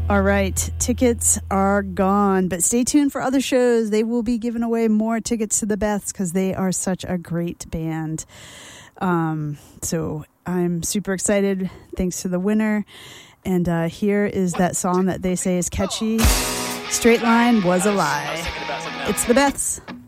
All right, tickets are gone, but stay tuned for other shows. They will be giving away more tickets to the Beths because they are such a great band. So I'm super excited. Thanks to the winner. And here is that song that they say is catchy. Straight Line Was a Lie. It's the Beths.